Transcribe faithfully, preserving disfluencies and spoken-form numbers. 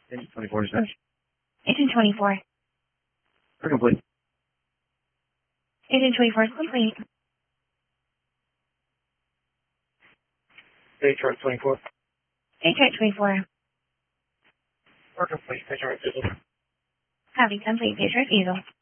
Engine twenty-four dispatch. Engine twenty-four. We're complete. Engine twenty-four is complete. Day truck twenty-four. Day truck twenty-four. We're complete. Day truck diesel. Copy, complete. Day truck diesel.